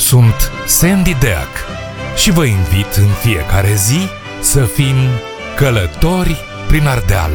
Sunt Sandy Deac și vă invit în fiecare zi să fim călători prin Ardeal.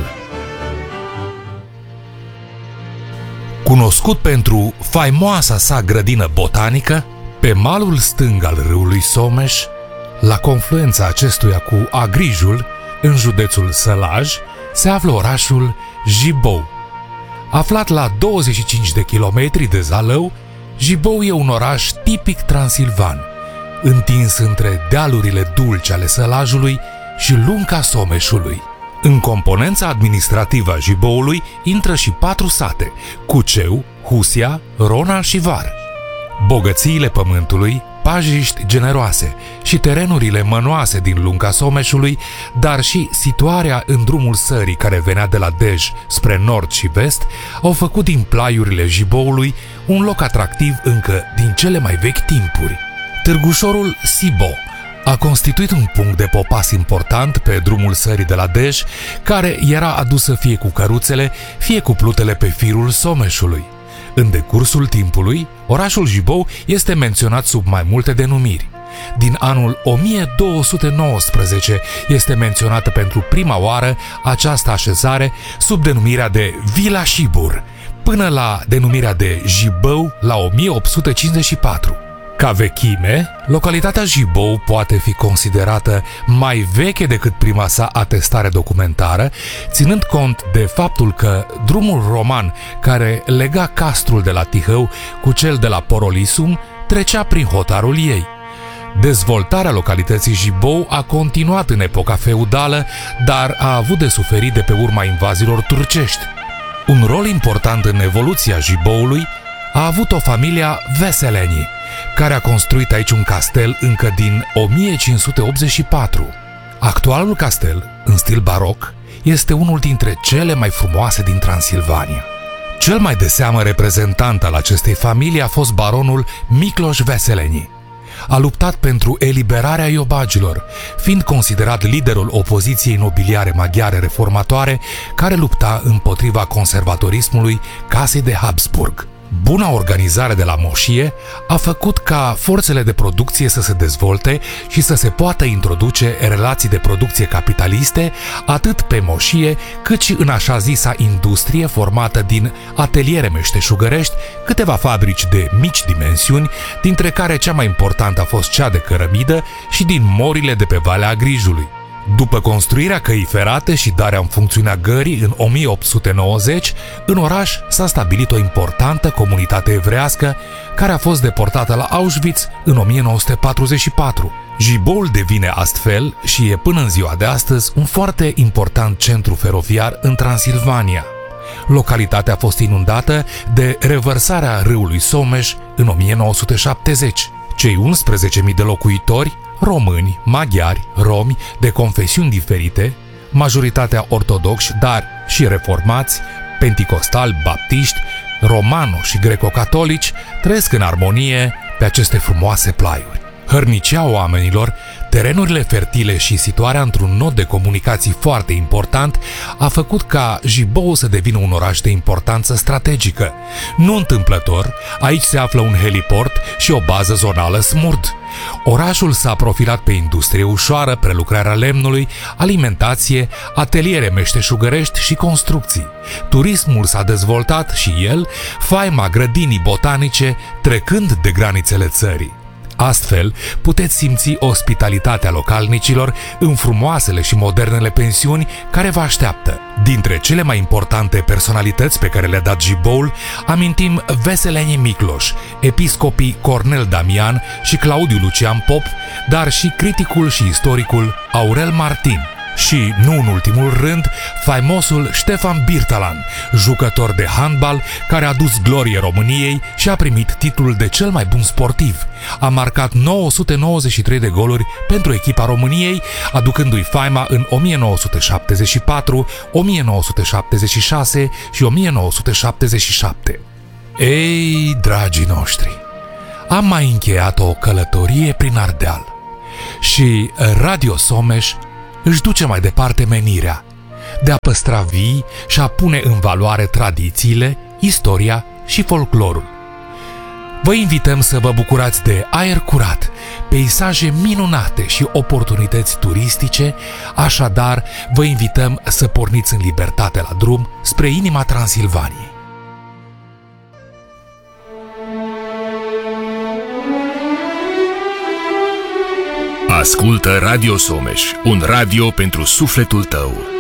Cunoscut pentru faimoasa sa grădină botanică, pe malul stâng al râului Someș, la confluența acestuia cu Agrijul, în județul Sălaj, se află orașul Jibou. Aflat la 25 de kilometri de Zalău, Jibou e un oraș tipic transilvan, întins între dealurile dulci ale Sălajului și lunga Someșului. În componența administrativă a Jiboului intră și 4 sate: Cuceu, Husia, Rona și Var. Bogățiile pământului, pajiști generoase și terenurile mănoase din lunga Someșului, dar și situarea în drumul sării care venea de la Dej spre nord și vest, au făcut din plaiurile Jiboului un loc atractiv încă din cele mai vechi timpuri. Târgușorul Sibo a constituit un punct de popas important pe drumul sării de la Dej, care era adusă fie cu căruțele, fie cu plutele pe firul Someșului. În decursul timpului, orașul Jibou este menționat sub mai multe denumiri. Din anul 1219 este menționată pentru prima oară această așezare sub denumirea de Vila Șibur, până la denumirea de Jibou la 1854. Ca vechime, localitatea Jibou poate fi considerată mai veche decât prima sa atestare documentară, ținând cont de faptul că drumul roman care lega castrul de la Tihău cu cel de la Porolisum trecea prin hotarul ei. Dezvoltarea localității Jibou a continuat în epoca feudală, dar a avut de suferit de pe urma invaziilor turcești. Un rol important în evoluția Jiboului a avut-o familia Veseleni, care a construit aici un castel încă din 1584. Actualul castel, în stil baroc, este unul dintre cele mai frumoase din Transilvania. Cel mai de seamă reprezentant al acestei familii a fost baronul Miklos Veseleni. A luptat pentru eliberarea iobagilor, fiind considerat liderul opoziției nobiliare maghiare reformatoare care lupta împotriva conservatorismului casei de Habsburg. Buna organizare de la moșie a făcut ca forțele de producție să se dezvolte și să se poată introduce relații de producție capitaliste atât pe moșie cât și în așa zisa industrie formată din ateliere meșteșugărești, câteva fabrici de mici dimensiuni, dintre care cea mai importantă a fost cea de cărămidă, și din morile de pe Valea Agrijului. După construirea căii ferate și darea în funcțiune a gării în 1890, în oraș s-a stabilit o importantă comunitate evrească care a fost deportată la Auschwitz în 1944. Jiboul devine astfel și e până în ziua de astăzi un foarte important centru feroviar în Transilvania. Localitatea a fost inundată de revărsarea râului Someș în 1970. Cei 11.000 de locuitori, români, maghiari, romi, de confesiuni diferite, majoritatea ortodoxi, dar și reformați, penticostali, baptiști, romano și greco-catolici, trăiesc în armonie pe aceste frumoase plaiuri. Hărnicia oamenilor, terenurile fertile și situarea într-un nod de comunicații foarte important a făcut ca Jibou să devină un oraș de importanță strategică. Nu întâmplător, aici se află un heliport și o bază zonală SMURD. Orașul s-a profilat pe industrie ușoară, prelucrarea lemnului, alimentație, ateliere meșteșugărești și construcții. Turismul s-a dezvoltat și el, faima grădinii botanice, trecând de granițele țării. Astfel, puteți simți ospitalitatea localnicilor în frumoasele și modernele pensiuni care vă așteaptă. Dintre cele mai importante personalități pe care le-a dat Jiboul, amintim Veseleni Miklos, episcopii Cornel Damian și Claudiu Lucian Pop, dar și criticul și istoricul Aurel Martin. Și, nu în ultimul rând, faimosul Ștefan Birtalan, jucător de handbal care a dus glorie României și a primit titlul de cel mai bun sportiv. A marcat 993 de goluri pentru echipa României, aducându-i faima în 1974, 1976 și 1977. Ei, dragii noștri, am mai încheiat o călătorie prin Ardeal și Radio Someș își duce mai departe menirea de a păstra vii și a pune în valoare tradițiile, istoria și folclorul. Vă invităm să vă bucurați de aer curat, peisaje minunate și oportunități turistice, așadar vă invităm să porniți în libertate la drum spre inima Transilvaniei. Ascultă Radio Someș, un radio pentru sufletul tău.